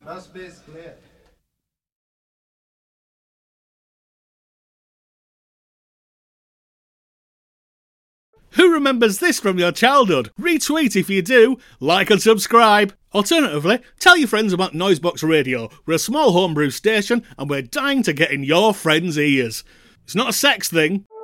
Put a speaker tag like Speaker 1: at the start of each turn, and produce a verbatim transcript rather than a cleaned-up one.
Speaker 1: That's basically it.
Speaker 2: Who remembers this from your childhood? Retweet if you do, like and subscribe. Alternatively, tell your friends about Noisebox Radio. We're a small homebrew station and we're dying to get in your friends' ears. It's not a sex thing.